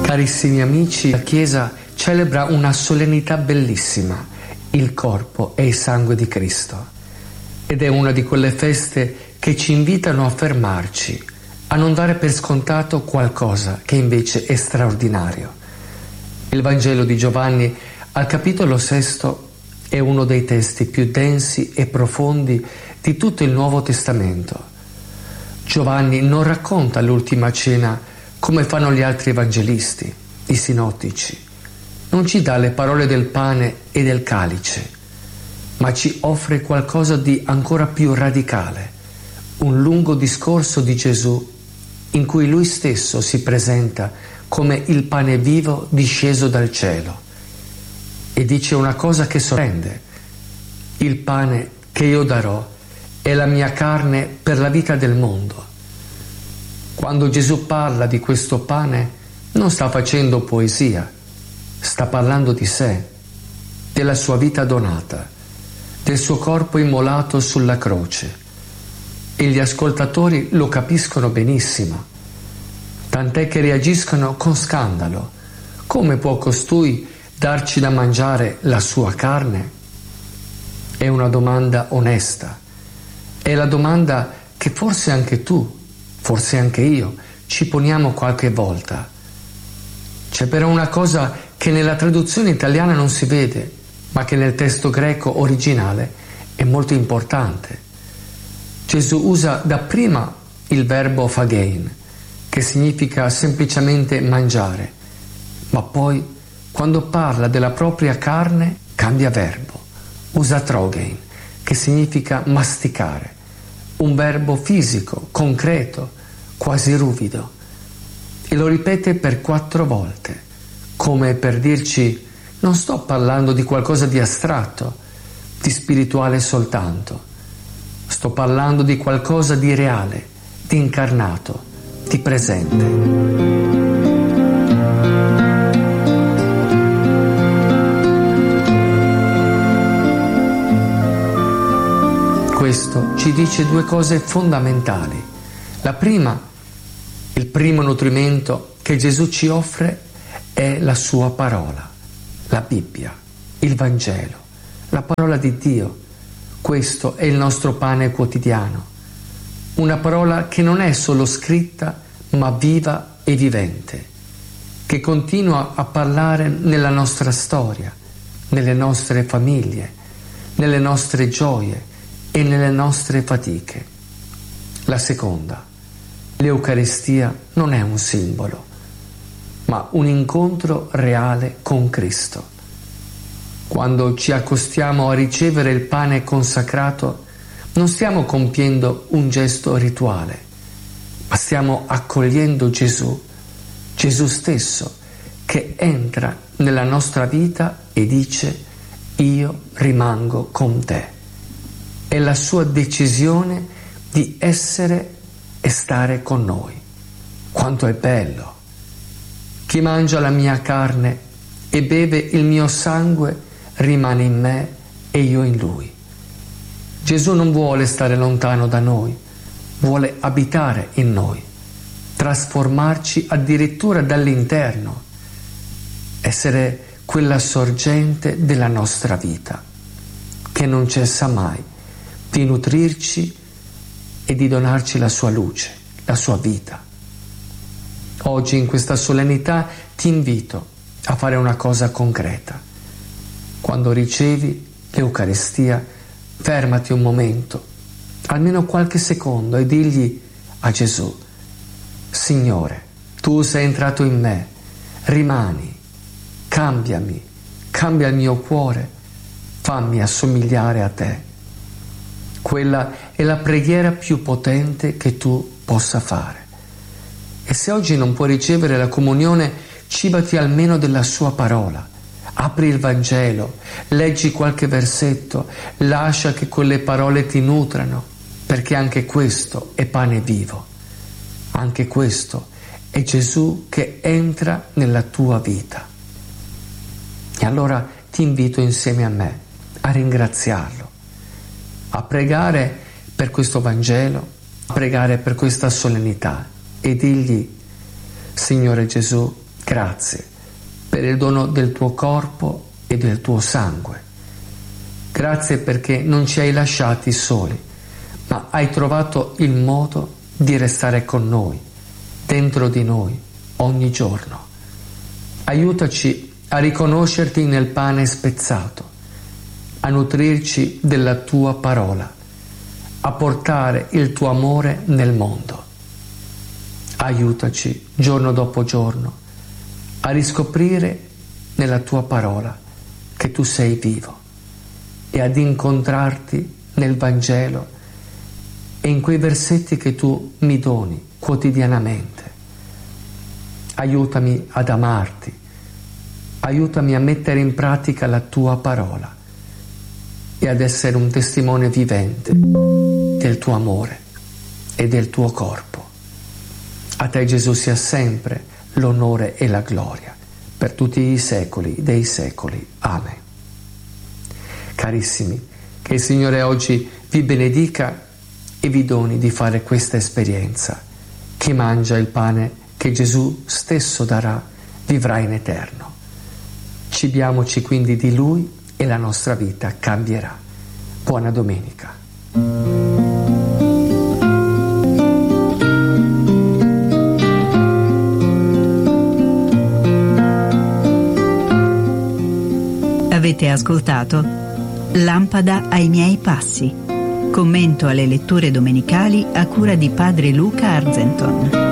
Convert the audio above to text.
Carissimi amici, la Chiesa celebra una solennità bellissima, il corpo e il sangue di Cristo. Ed è una di quelle feste che ci invitano a fermarci, a non dare per scontato qualcosa che invece è straordinario. Il Vangelo di Giovanni, al capitolo 6, è uno dei testi più densi e profondi di tutto il Nuovo Testamento. Giovanni non racconta l'ultima cena come fanno gli altri evangelisti, i sinottici. Non ci dà le parole del pane e del calice, ma ci offre qualcosa di ancora più radicale, un lungo discorso di Gesù in cui lui stesso si presenta come il pane vivo disceso dal cielo e dice una cosa che sorprende: il pane che io darò è la mia carne per la vita del mondo. Quando Gesù parla di questo pane non sta facendo poesia, sta parlando di sé, della sua vita donata, del suo corpo immolato sulla croce. E gli ascoltatori lo capiscono benissimo, tant'è che reagiscono con scandalo. Come può costui darci da mangiare la sua carne? È una domanda onesta, è la domanda che forse anche tu, forse anche io, ci poniamo qualche volta. C'è però una cosa che nella traduzione italiana non si vede, ma che nel testo greco originale è molto importante. Gesù usa dapprima il verbo phagein, che significa semplicemente mangiare, ma poi, quando parla della propria carne, cambia verbo, usa trogein, che significa masticare, un verbo fisico, concreto, quasi ruvido, e lo ripete per 4 volte, come per dirci: non sto parlando di qualcosa di astratto, di spirituale soltanto, sto parlando di qualcosa di reale, di incarnato, di presente. Questo ci dice 2 cose fondamentali. La prima, il primo nutrimento che Gesù ci offre è la sua parola, la Bibbia, il Vangelo, la parola di Dio. Questo è il nostro pane quotidiano, una parola che non è solo scritta, ma viva e vivente, che continua a parlare nella nostra storia, nelle nostre famiglie, nelle nostre gioie e nelle nostre fatiche. La seconda, l'Eucaristia non è un simbolo, ma un incontro reale con Cristo. Quando ci accostiamo a ricevere il pane consacrato, non stiamo compiendo un gesto rituale, ma stiamo accogliendo Gesù, Gesù stesso, che entra nella nostra vita e dice: io rimango con te. È la sua decisione di essere e stare con noi. Quanto è bello! Chi mangia la mia carne e beve il mio sangue rimane in me e io in lui. Gesù non vuole stare lontano da noi, vuole abitare in noi, trasformarci addirittura dall'interno, essere quella sorgente della nostra vita, che non cessa mai di nutrirci e di donarci la sua luce, la sua vita. Oggi in questa solennità ti invito a fare una cosa concreta. Quando ricevi l'Eucaristia, fermati un momento, almeno qualche secondo, e digli a Gesù: Signore, tu sei entrato in me, rimani, cambiami, cambia il mio cuore, fammi assomigliare a te. Quella è la preghiera più potente che tu possa fare. E se oggi non puoi ricevere la comunione, cibati almeno della sua parola. Apri il Vangelo, leggi qualche versetto, lascia che quelle parole ti nutrano, perché anche questo è pane vivo. Anche questo è Gesù che entra nella tua vita. E allora ti invito insieme a me a ringraziarlo, a pregare per questo Vangelo, a pregare per questa solennità e digli: Signore Gesù, Grazie per il dono del tuo corpo e del tuo sangue. Grazie perché non ci hai lasciati soli, ma hai trovato il modo di restare con noi, dentro di noi, ogni giorno. Aiutaci a riconoscerti nel pane spezzato, a nutrirci della tua parola, a portare il tuo amore nel mondo. Aiutaci giorno dopo giorno a riscoprire nella tua parola che tu sei vivo e ad incontrarti nel Vangelo e in quei versetti che tu mi doni quotidianamente. Aiutami ad amarti, aiutami a mettere in pratica la tua parola e ad essere un testimone vivente del tuo amore e del tuo corpo. A te, Gesù, sia sempre l'onore e la gloria per tutti i secoli dei secoli. Amen. Carissimi, che il Signore oggi vi benedica e vi doni di fare questa esperienza. Chi mangia il pane che Gesù stesso darà vivrà in eterno. Cibiamoci quindi di Lui e la nostra vita cambierà. Buona domenica. Avete ascoltato Lampada ai miei passi. Commento alle letture domenicali a cura di Padre Luca Argenton.